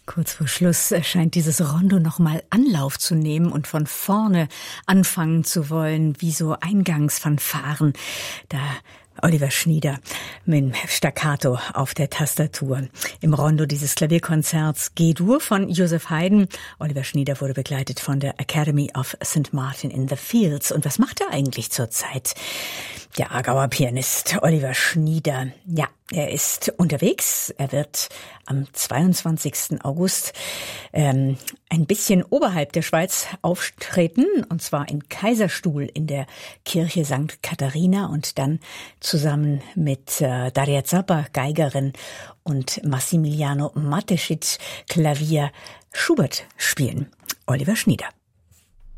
Kurz vor Schluss scheint dieses Rondo nochmal Anlauf zu nehmen und von vorne anfangen zu wollen, wie so Eingangsfanfaren. Da Oliver Schnieder mit Staccato auf der Tastatur. Im Rondo dieses Klavierkonzerts G-Dur von Joseph Haydn. Oliver Schnieder wurde begleitet von der Academy of St. Martin in the Fields. Und was macht er eigentlich zurzeit? Der Aargauer Pianist Oliver Schnieder. Ja, er ist unterwegs. Er wird am 22. August ein bisschen oberhalb der Schweiz auftreten, und zwar in Kaiserstuhl in der Kirche St. Katharina, und dann zusammen mit Daria Zappa, Geigerin, und Massimiliano Mateschitz, Klavier, Schubert spielen. Oliver Schnieder.